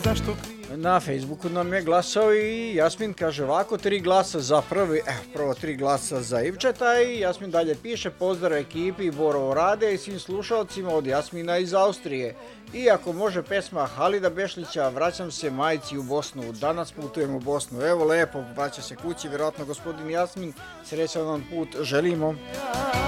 Na Facebooku nam je glasao i Jasmin kaže ovako, 3 glasa za prvo 3 glasa za Ivčeta i Jasmin dalje piše pozdrav ekipi Borovo Rade i svim slušalcima od Jasmina iz Austrije. I ako može pesma Halida Bešlića, vraćam se majci u Bosnu, danas putujem u Bosnu. Evo lepo, vraća se kući, vjerojatno gospodin Jasmin, srećan vam put želimo.